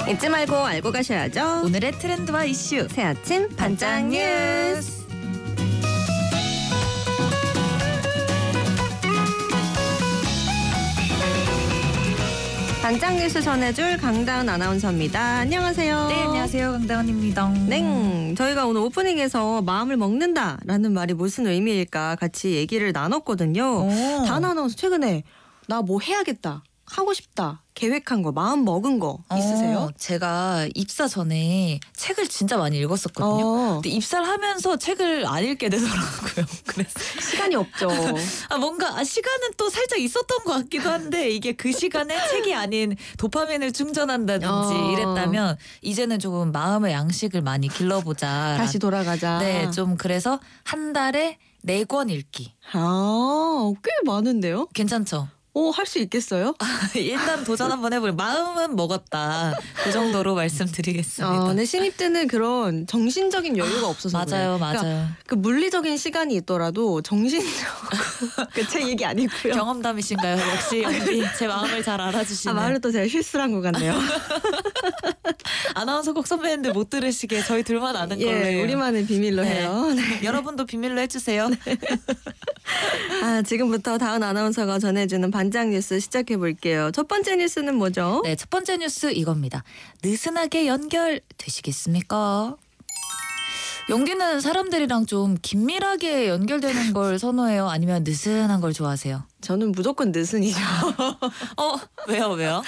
잊지 말고 알고 가셔야죠. 오늘의 트렌드와 이슈 새 아침 반짝 뉴스. 반짝 뉴스 전해줄 강다은 아나운서입니다. 안녕하세요. 네, 안녕하세요. 강다은입니다. 네, 저희가 오늘 오프닝에서 마음을 먹는다라는 말이 무슨 의미일까 같이 얘기를 나눴거든요. 다은 아나운서 최근에 나 뭐 해야겠다, 하고 싶다, 계획한 거, 마음 먹은 거 있으세요? 제가 입사 전에 책을 진짜 많이 읽었었거든요. 근데 입사를 하면서 책을 안 읽게 되더라고요. 그래서 시간이 없죠. 뭔가 시간은 또 살짝 있었던 것 같기도 한데 이게 그 시간에 책이 아닌 도파민을 충전한다든지 이랬다면 이제는 조금 마음의 양식을 많이 길러보자. 다시 돌아가자. 네, 좀 그래서 한 달에 4권 읽기. 꽤 많은데요? 괜찮죠? 할 수 있겠어요? 일단 도전 한번 해볼. 마음은 먹었다. 그 정도로 말씀드리겠습니다. 근데 신입 때는 그런 정신적인 여유가 없어서 맞아요, 그래요. 맞아요. 그러니까 그 물리적인 시간이 있더라도 정신적으로 제 얘기 아니고요. 경험담이신가요? 역시 언니 제 마음을 잘 알아주시는. 말을 또 제가 실수를 한 것 같네요. 아나운서국 선배님들 못 들으시게 저희 둘만 아는 걸로 해요. 우리만의 비밀로 해요. 네. 여러분도 비밀로 해주세요. 지금부터 다은 아나운서가 전해주는 반짝 뉴스 시작해 볼게요. 첫 번째 뉴스는 뭐죠? 네, 첫 번째 뉴스 이겁니다. 느슨하게 연결되시겠습니까? 영디는 사람들이랑 좀 긴밀하게 연결되는 걸 선호해요? 아니면 느슨한 걸 좋아하세요? 저는 무조건 느슨이죠. 왜요?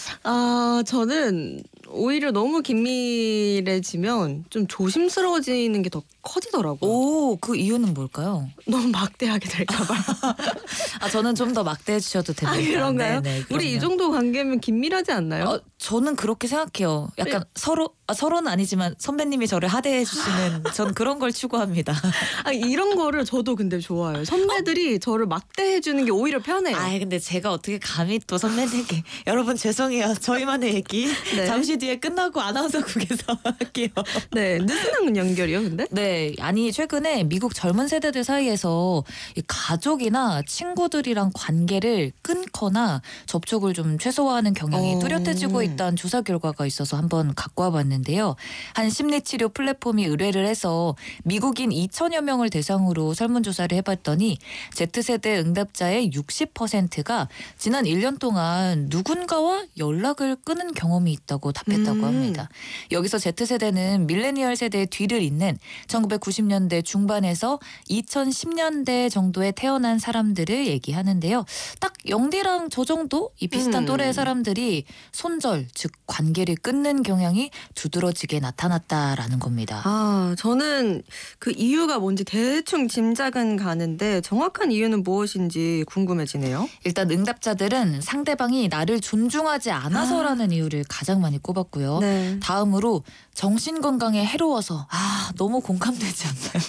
저는 오히려 너무 긴밀해지면 좀 조심스러워지는 게 더 커지더라고요. 그 이유는 뭘까요? 너무 막대하게 될까 봐요. 저는 좀 더 막대해 주셔도 됩니다. 그런가요? 네네, 우리 이 정도 관계면 긴밀하지 않나요? 저는 그렇게 생각해요. 약간 서로는 아니지만 선배님이 저를 하대해 주시는 전 그런 걸 추구합니다. 이런 거를 저도 근데 좋아해요. 선배들이 저를 막대해 주는 게 오히려 편해요. 근데 제가 어떻게 감히 또 선배님께 여러분 죄송해요. 저희만의 얘기 잠시 뒤에 끝나고 아나운서국에서 할게요. 네, 느슨한 연결이요, 근데? 네, 최근에 미국 젊은 세대들 사이에서 이 가족이나 친구들이랑 관계를 끊거나 접촉을 좀 최소화하는 경향이 뚜렷해지고 있다는 조사 결과가 있어서 한번 갖고 와봤는데요. 한 심리치료 플랫폼이 의뢰를 해서 미국인 2천여 명을 대상으로 설문조사를 해봤더니 Z세대 응답자의 60%가 지난 1년 동안 누군가와 연락을 끊은 경험이 있다고 답했다고 합니다. 여기서 Z세대는 밀레니얼 세대의 뒤를 잇는 1990년대 중반에서 2010년대 정도에 태어난 사람들을 얘기하는데요. 딱 영디랑 저 정도 이 비슷한 또래의 사람들이 손절, 즉 관계를 끊는 경향이 두드러지게 나타났다라는 겁니다. 저는 그 이유가 뭔지 대충 짐작은 가는데 정확한 이유는 무엇인지 궁금해지네요. 일단 응답자들은 상대방이 나를 존중하지 않아서라는 이유를 가장 많이 꼽았고요. 네. 다음으로 정신건강에 해로워서 너무 공감되지 않나요?